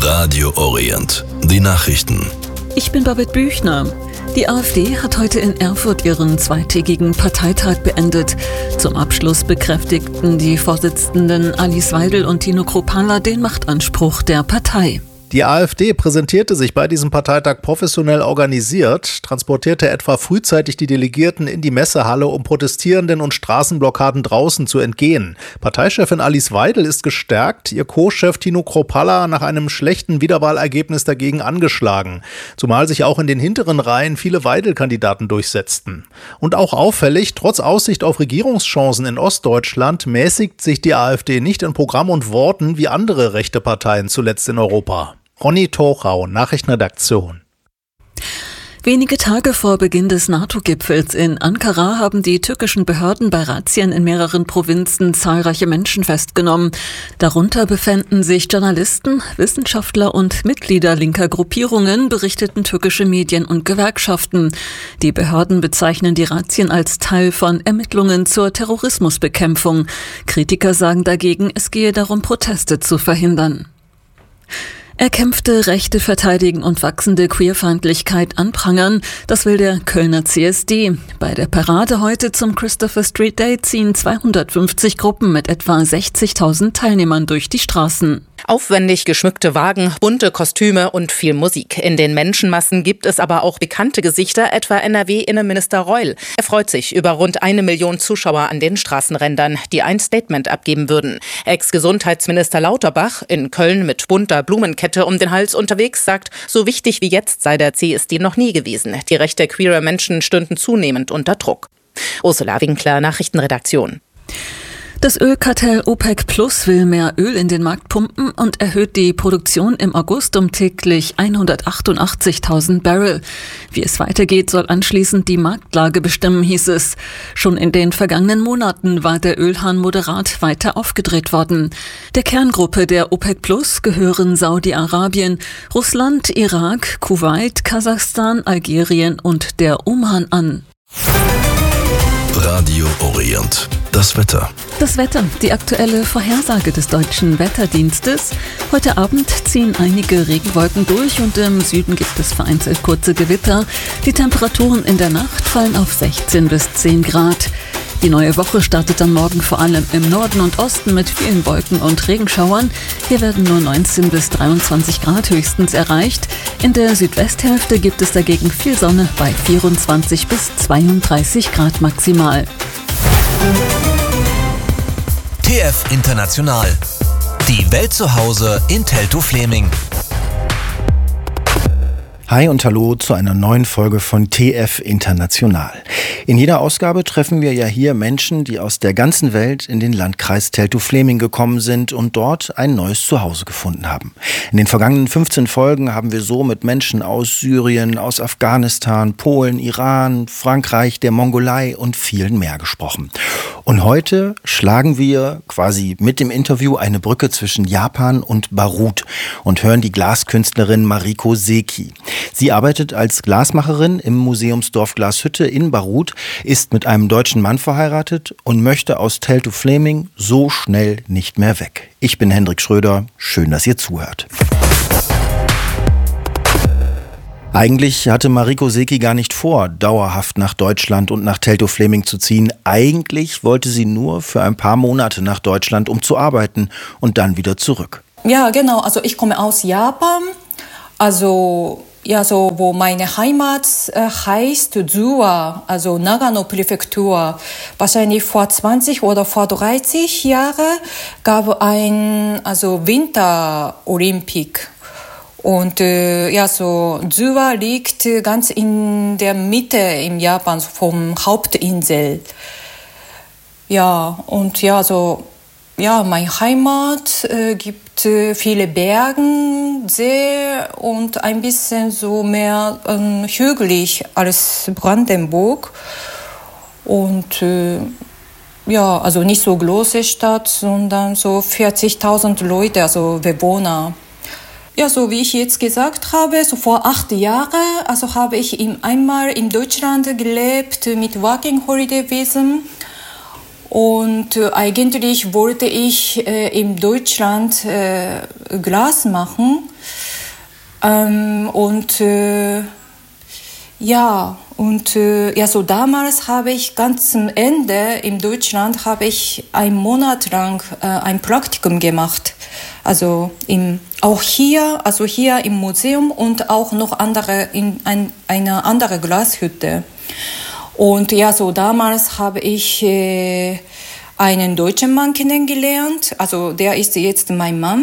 Radio Orient. Die Nachrichten. Ich bin Babette Büchner. Die AfD hat heute in Erfurt ihren zweitägigen Parteitag beendet. Zum Abschluss bekräftigten die Vorsitzenden Alice Weidel und Tino Kruppalla den Machtanspruch der Partei. Die AfD präsentierte sich bei diesem Parteitag professionell organisiert, transportierte etwa frühzeitig die Delegierten in die Messehalle, um Protestierenden und Straßenblockaden draußen zu entgehen. Parteichefin Alice Weidel ist gestärkt, ihr Co-Chef Tino Kruppalla nach einem schlechten Wiederwahlergebnis dagegen angeschlagen. Zumal sich auch in den hinteren Reihen viele Weidel-Kandidaten durchsetzten. Und auch auffällig, trotz Aussicht auf Regierungschancen in Ostdeutschland mäßigt sich die AfD nicht in Programm und Worten wie andere rechte Parteien zuletzt in Europa. Ronny Tochau, Nachrichtenredaktion. Wenige Tage vor Beginn des NATO-Gipfels in Ankara haben die türkischen Behörden bei Razzien in mehreren Provinzen zahlreiche Menschen festgenommen. Darunter befänden sich Journalisten, Wissenschaftler und Mitglieder linker Gruppierungen, berichteten türkische Medien und Gewerkschaften. Die Behörden bezeichnen die Razzien als Teil von Ermittlungen zur Terrorismusbekämpfung. Kritiker sagen dagegen, es gehe darum, Proteste zu verhindern. Erkämpfte Rechte verteidigen und wachsende Queerfeindlichkeit anprangern, das will der Kölner CSD. Bei der Parade heute zum Christopher Street Day ziehen 250 Gruppen mit etwa 60.000 Teilnehmern durch die Straßen. Aufwendig geschmückte Wagen, bunte Kostüme und viel Musik. In den Menschenmassen gibt es aber auch bekannte Gesichter, etwa NRW-Innenminister Reul. Er freut sich über rund 1 Million Zuschauer an den Straßenrändern, die ein Statement abgeben würden. Ex-Gesundheitsminister Lauterbach, in Köln mit bunter Blumenkette um den Hals unterwegs, sagt, so wichtig wie jetzt sei der CSD noch nie gewesen. Die Rechte queerer Menschen stünden zunehmend unter Druck. Ursula Winkler, Nachrichtenredaktion. Das Ölkartell OPEC Plus will mehr Öl in den Markt pumpen und erhöht die Produktion im August um täglich 188.000 Barrel. Wie es weitergeht, soll anschließend die Marktlage bestimmen, hieß es. Schon in den vergangenen Monaten war der Ölhahn moderat weiter aufgedreht worden. Der Kerngruppe der OPEC Plus gehören Saudi-Arabien, Russland, Irak, Kuwait, Kasachstan, Algerien und der Oman an. Radio Orient. Das Wetter. Das Wetter, die aktuelle Vorhersage des Deutschen Wetterdienstes. Heute Abend ziehen einige Regenwolken durch und im Süden gibt es vereinzelt kurze Gewitter. Die Temperaturen in der Nacht fallen auf 16 bis 10 Grad. Die neue Woche startet am Morgen vor allem im Norden und Osten mit vielen Wolken und Regenschauern. Hier werden nur 19 bis 23 Grad höchstens erreicht. In der Südwesthälfte gibt es dagegen viel Sonne bei 24 bis 32 Grad maximal. TF International. Die Welt zu Hause in Teltow-Fläming. Hi und hallo zu einer neuen Folge von TF International. In jeder Ausgabe treffen wir ja hier Menschen, die aus der ganzen Welt in den Landkreis Teltow-Fläming gekommen sind und dort ein neues Zuhause gefunden haben. In den vergangenen 15 Folgen haben wir so mit Menschen aus Syrien, aus Afghanistan, Polen, Iran, Frankreich, der Mongolei und vielen mehr gesprochen. Und heute schlagen wir quasi mit dem Interview eine Brücke zwischen Japan und Barut und hören die Glaskünstlerin Mariko Seki. Sie arbeitet als Glasmacherin im Museumsdorf Glashütte in Barut, ist mit einem deutschen Mann verheiratet und möchte aus Teltow-Fläming so schnell nicht mehr weg. Ich bin Hendrik Schröder, schön, dass ihr zuhört. Eigentlich hatte Mariko Seki gar nicht vor, dauerhaft nach Deutschland und nach Teltow-Fläming zu ziehen. Eigentlich wollte sie nur für ein paar Monate nach Deutschland, um zu arbeiten und dann wieder zurück. Ja, genau. Also ich komme aus Japan. Also wo meine Heimat heißt Suwa, also Nagano Präfektur. Wahrscheinlich vor 20 oder vor 30 Jahren gab ein Winter-Olympik. Und Suwa liegt ganz in der Mitte im Japan vom Hauptinsel. Meine Heimat gibt viele Berge, See und ein bisschen so mehr hügelig als Brandenburg. Und nicht so große Stadt, sondern so 40.000 Leute, also Bewohner. Ja, so wie ich jetzt gesagt habe, so vor 8 Jahren, also habe ich einmal in Deutschland gelebt mit Working Holiday Visum. Und eigentlich wollte ich in Deutschland Glas machen. So damals habe ich ganz am Ende in Deutschland habe ich einen Monat lang ein Praktikum gemacht. Also auch hier im Museum und auch noch in einer anderen Glashütte. Und ja, so damals habe ich einen deutschen Mann kennengelernt. Also der ist jetzt mein Mann.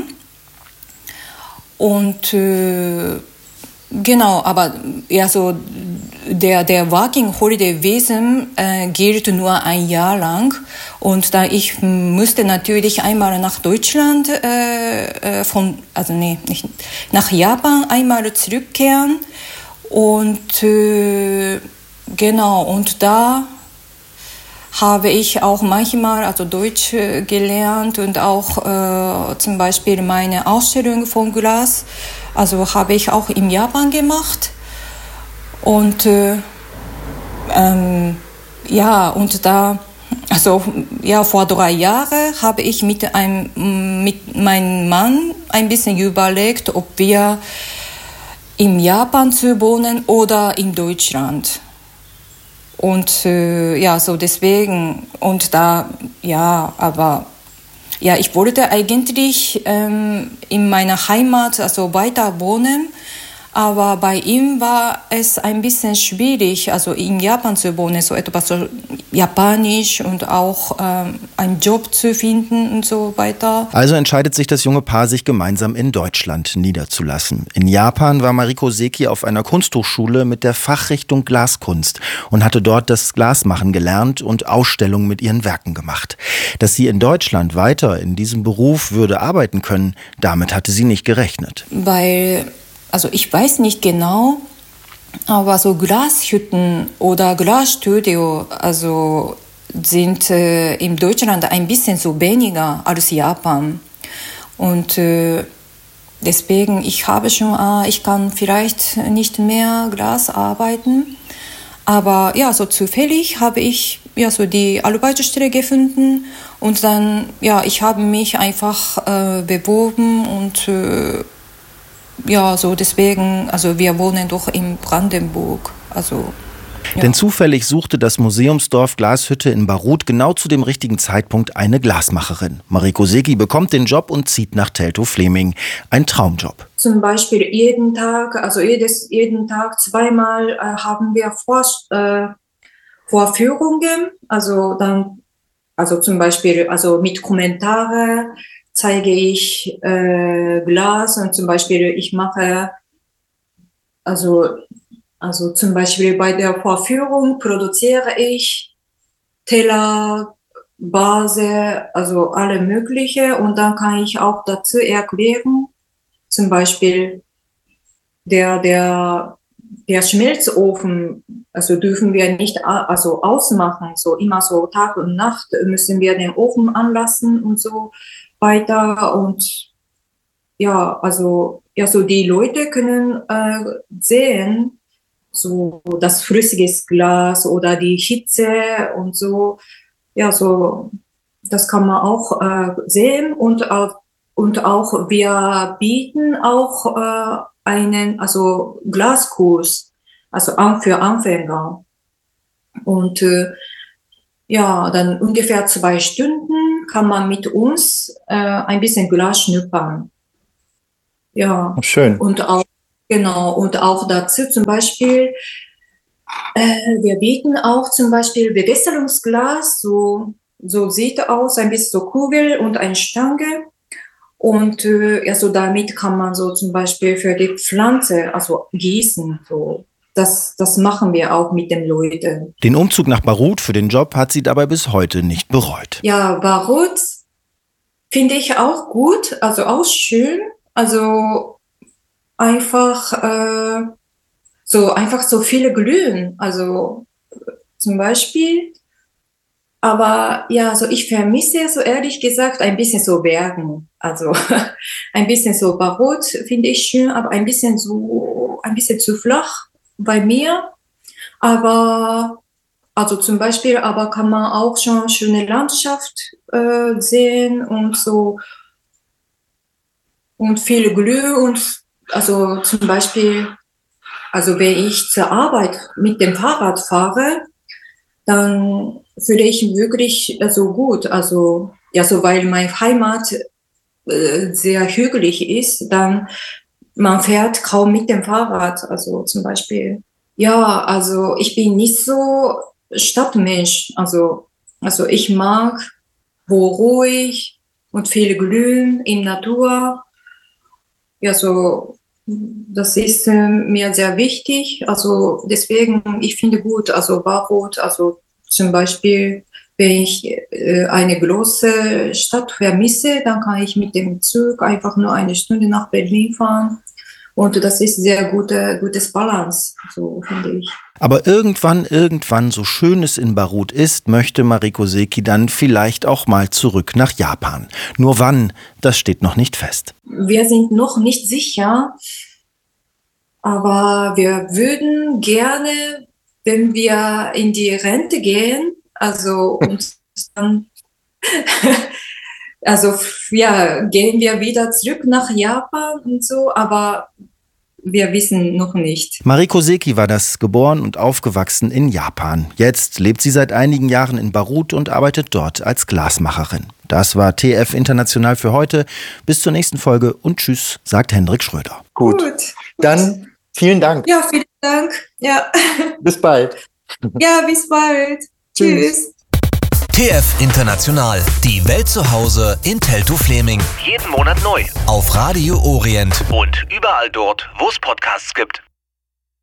Und genau, aber ja, so der Working Holiday Visum gilt nur ein Jahr lang. Und da ich musste natürlich einmal nach Deutschland nach Japan einmal zurückkehren. Und genau, und da habe ich auch manchmal Deutsch gelernt und auch zum Beispiel meine Ausstellung von Glas, habe ich auch in Japan gemacht. Und vor 3 Jahren habe ich mit meinem Mann ein bisschen überlegt, ob wir in Japan zu wohnen oder in Deutschland. Und deswegen, und da, ich wollte eigentlich in meiner Heimat weiter wohnen, aber bei ihm war es ein bisschen schwierig, in Japan zu wohnen, so etwas so Japanisch und auch einen Job zu finden und so weiter. Also entscheidet sich das junge Paar, sich gemeinsam in Deutschland niederzulassen. In Japan war Mariko Seki auf einer Kunsthochschule mit der Fachrichtung Glaskunst und hatte dort das Glasmachen gelernt und Ausstellungen mit ihren Werken gemacht. Dass sie in Deutschland weiter in diesem Beruf würde arbeiten können, damit hatte sie nicht gerechnet. Weil ich weiß nicht genau, aber so Glashütten oder Glasstudio, sind in Deutschland ein bisschen so weniger als Japan. Und deswegen, ich habe schon, ich kann vielleicht nicht mehr Glas arbeiten. Aber ja, so zufällig habe ich die Arbeitsstelle gefunden und dann, ich habe mich einfach beworben und deswegen, wir wohnen doch in Brandenburg, Denn zufällig suchte das Museumsdorf Glashütte in Barut genau zu dem richtigen Zeitpunkt eine Glasmacherin. Mariko Seki bekommt den Job und zieht nach Teltow-Fleming. Ein Traumjob. Zum Beispiel jeden Tag 2-mal haben wir Vorführungen, zum Beispiel, mit Kommentare zeige ich Glas und zum Beispiel ich mache, zum Beispiel bei der Vorführung produziere ich Teller, Vase, alle mögliche und dann kann ich auch dazu erklären, zum Beispiel der Schmelzofen, dürfen wir nicht ausmachen, so immer so Tag und Nacht müssen wir den Ofen anlassen und so weiter und die Leute können sehen, so das flüssiges Glas oder die Hitze und so, das kann man auch sehen und auch wir bieten auch einen Glaskurs, für Anfänger und dann ungefähr 2 Stunden kann man mit uns ein bisschen Glas schnuppern. Ja, schön. Und auch dazu zum Beispiel, wir bieten auch zum Beispiel Bewässerungsglas, so sieht aus, ein bisschen so Kugel und eine Stange. Und damit kann man so zum Beispiel für die Pflanze, gießen, so. Das machen wir auch mit den Leuten. Den Umzug nach Barut für den Job hat sie dabei bis heute nicht bereut. Ja, Barut finde ich auch gut, auch schön. Einfach so viele Glühen, zum Beispiel. Aber ich vermisse so ehrlich gesagt ein bisschen so Bergen. Ein bisschen so Barut finde ich schön, aber ein bisschen zu flach bei mir. Aber Also zum Beispiel, aber kann man auch schon schöne Landschaft sehen und so und viel Glück und also zum Beispiel, also wenn ich zur Arbeit mit dem Fahrrad fahre, dann fühle ich mich wirklich so gut, also ja, so weil meine Heimat sehr hügelig ist, dann man fährt kaum mit dem Fahrrad, also zum Beispiel. Ja, also ich bin nicht so Stadtmensch, also ich mag wo ruhig und viel Grün in Natur. Ja, so das ist mir sehr wichtig. Also deswegen, ich finde gut, also Barrot, also zum Beispiel, wenn ich eine große Stadt vermisse, dann kann ich mit dem Zug einfach nur eine Stunde nach Berlin fahren. Und das ist sehr gutes Balance, so finde ich. Aber irgendwann, so schön es in Barut ist, möchte Mariko Seki dann vielleicht auch mal zurück nach Japan. Nur wann, das steht noch nicht fest. Wir sind noch nicht sicher, aber wir würden gerne, wenn wir in die Rente gehen, also uns dann also ja, gehen wir wieder zurück nach Japan und so, aber wir wissen noch nicht. Mariko Seki war das, geboren und aufgewachsen in Japan. Jetzt lebt sie seit einigen Jahren in Barut und arbeitet dort als Glasmacherin. Das war TF International für heute. Bis zur nächsten Folge und tschüss, sagt Hendrik Schröder. Gut. Dann vielen Dank. Ja, vielen Dank. Ja. Bis bald. Ja, bis bald. Tschüss. TF International. Die Welt zu Hause in Teltow-Fläming. Jeden Monat neu. Auf Radio Orient. Und überall dort, wo es Podcasts gibt.